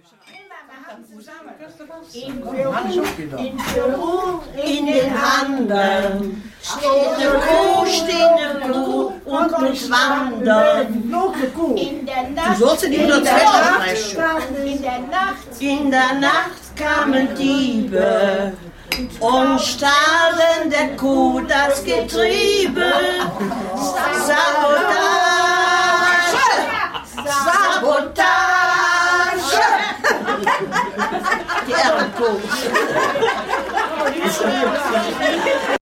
In Peru, in den Anden, steht eine Kuh und muss wandern. In der Nacht, in der Nacht kamen Diebe und stahlen der Kuh das Getriebe. Sabotage! Sabotage! Die Ehrenkuh.